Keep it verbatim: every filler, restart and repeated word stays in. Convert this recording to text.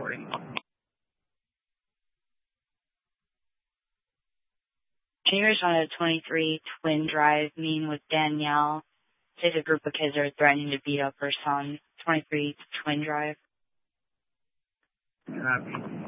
recording. Can you respond to twenty-three Twin Drive, meeting with Danielle? Says a group of kids are threatening to beat up her son. twenty-three Twin Drive. Copy.